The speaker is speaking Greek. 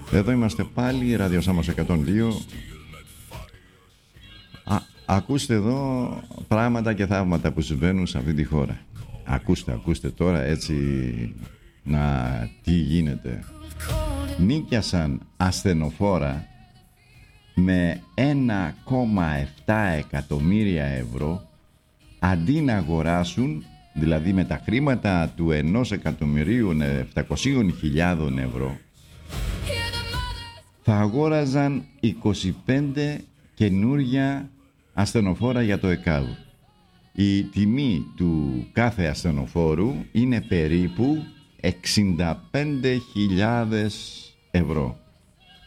Εδώ είμαστε πάλι, Ράδιο Σάμος 102. Ακούστε εδώ πράγματα και θαύματα που συμβαίνουν σε αυτή τη χώρα. Ακούστε τώρα έτσι τι γίνεται. Νίκιασαν ασθενοφόρα με 1,7 εκατομμύρια ευρώ αντί να αγοράσουν, δηλαδή με τα χρήματα του 1.700.000 ευρώ, θα αγόραζαν 25 καινούρια ασθενοφόρα για το ΕΚΑΒ. Η τιμή του κάθε ασθενοφόρου είναι περίπου 65.000 ευρώ.